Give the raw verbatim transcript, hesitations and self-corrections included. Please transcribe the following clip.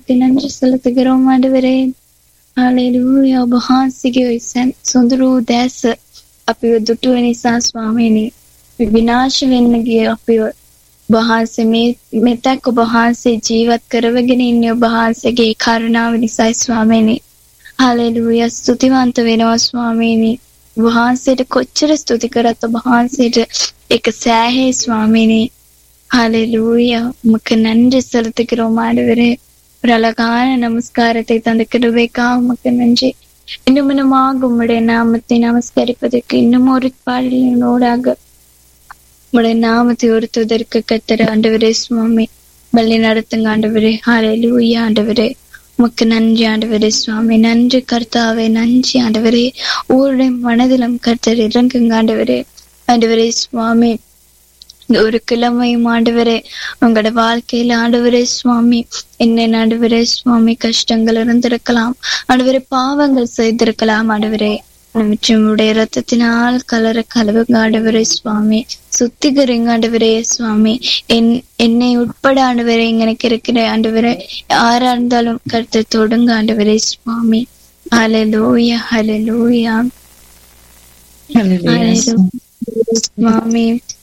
உமக்கு நன்றி செலுத்துகிறோம் ஆண்டவரே. ஹalleluya. ඔබ වහන්සේගේ සොඳුරු දැස අපිව දුටුව නිසා ස්වාමීනි විනාශ වෙන්න ගිය අපිව ඔබ වහන්සේ මේ මෙතෙක් ඔබ වහන්සේ ජීවත් කරවගෙන ඉන්නේ ඔබ වහන්සේගේ කරුණාව නිසායි ස්වාමීනි. හalleluya. ස්තුතිවන්ත වෙනවා ස්වාමීනි. ඔබ වහන්සේට කොච්චර ස්තුති කරත් ඔබ වහන්සේට ඒක සෑහේ ස්වාමීනි. ஹalleluya. உமக்கு நன்றி செலுத்துகிறோம் ஆண்டவரே. ஒரு அழகான நமஸ்காரத்தை தந்த கிருபைக்காக உமக்கு நன்றி. இன்னும் இன்னுமாக உம்முடைய நாமத்தை நமஸ்கரிப்பதற்கு இன்னும் ஒரு பாடலினோடாக உம்முடைய நாமத்தை உயர்த்துவதற்கு கர்த்தர் ஆண்டவரே சுவாமி வழி நடத்துங்க ஆண்டவரே. ஹalleluya ஆண்டவரே. உமக்கு நன்றி ஆண்டவரே சுவாமி. நன்றி கர்த்தாவே, நன்றி ஆண்டவரே. ஒவ்வொரு மனதிலும் கர்த்தர் இறங்குங்க ஆண்டவரே. ஆண்டவரே சுவாமி, ஒரு கிழமையும் ஆண்டவரே உங்களோட வாழ்க்கையில ஆண்டவரே சுவாமி என்ன ஆண்டவரே சுவாமி கஷ்டங்கள் இருந்திருக்கலாம் ஆண்டவரே, பாவங்கள் செய்திருக்கலாம் ஆண்டவரே. உடைய ரத்தத்தினால் கலர கலவுங்க ஆண்டவரே சுவாமி. சுத்திகரிங்க ஆண்டவரே சுவாமி. என் என்னை உட்பட ஆண்டவரே எனக்கு இருக்கிற ஆண்டவரே யாரா இருந்தாலும் கருத்தை தொடுங்க ஆண்டவரே சுவாமி. ஹalleluya. ஹalleluya. சுவாமி